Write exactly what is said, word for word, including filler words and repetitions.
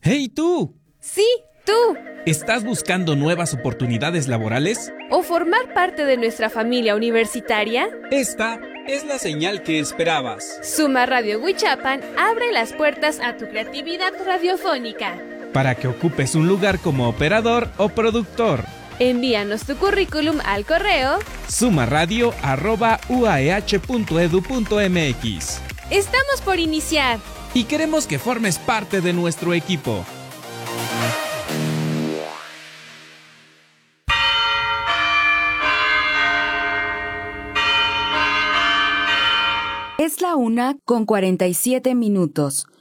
¡Hey tú! Sí, tú. ¿Estás buscando nuevas oportunidades laborales? ¿O formar parte de nuestra familia universitaria? Esta es la señal que esperabas. Suma Radio Huichapan abre las puertas a tu creatividad radiofónica. Para que ocupes un lugar como operador o productor. Envíanos tu currículum al correo sumaradio arroba u a e h punto e d u punto m x. Estamos por iniciar. Y queremos que formes parte de nuestro equipo. Es la una con cuarenta y siete minutos.